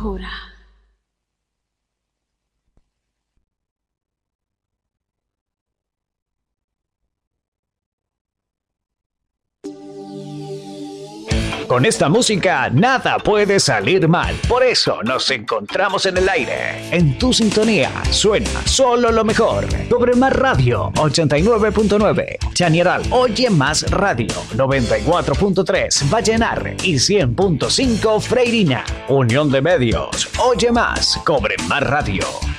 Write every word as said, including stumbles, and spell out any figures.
mejora. Con esta música nada puede salir mal. Por eso nos encontramos en el aire. En tu sintonía suena solo lo mejor. Cobre Más Radio ochenta y nueve punto nueve. Chañaral Oye Más Radio noventa y cuatro punto tres. Vallenar y cien punto cinco Freirina. Unión de Medios. Oye Más. Cobre Más Radio.